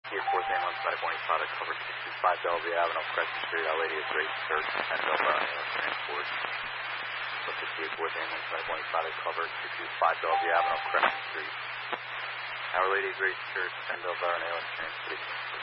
Here, 4th ambulance, medical morning product cover 625 Bellevue Avenue, Crescent Street. Our Lady of Grace Church, 10 Bellevue Avenue, transport. Look at here, 4th ambulance, medical morning product cover 625 Bellevue Avenue, Crescent Street. Our Lady of Grace Church, 10 Bellevue Avenue, transport.